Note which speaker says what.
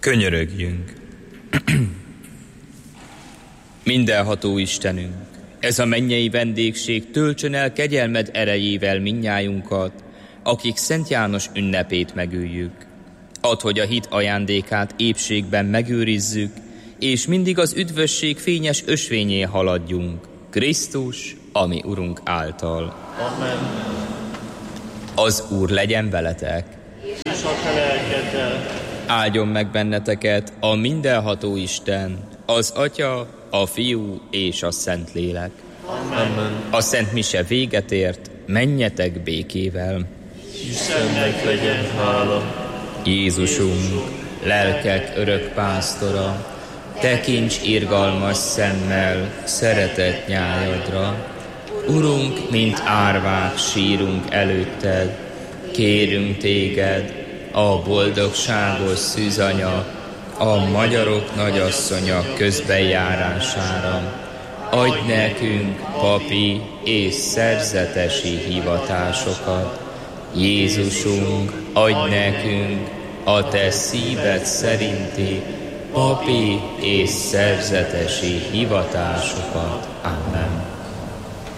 Speaker 1: Könyörögjünk! Mindenható Istenünk, ez a mennyei vendégség töltsön el kegyelmed erejével mindnyájunkat, akik Szent János ünnepét megüljük. Add, hogy a hit ajándékát épségben megőrizzük, és mindig az üdvösség fényes ösvényén haladjunk, Krisztus, ami Urunk által.
Speaker 2: Amen.
Speaker 1: Az Úr legyen veletek.
Speaker 2: És a te lelkeddel.
Speaker 1: Áldjon meg benneteket a mindenható Isten, az Atya, a Fiú és a Szentlélek.
Speaker 2: Amen.
Speaker 1: A Szent Mise véget ért, menjetek békével.
Speaker 2: Istennek legyen hála.
Speaker 1: Jézusunk, lelkek örök pásztora, tekints irgalmas szemmel szeretett nyájadra. Urunk, mint árvák sírunk előtted, kérünk téged, a boldogságos szűzanya, a magyarok nagyasszonya közbenjárására. Adj nekünk papi és szerzetesi hivatásokat. Jézusunk, adj nekünk a te szíved szerinti papi és szerzetesi hivatásokat. Amen.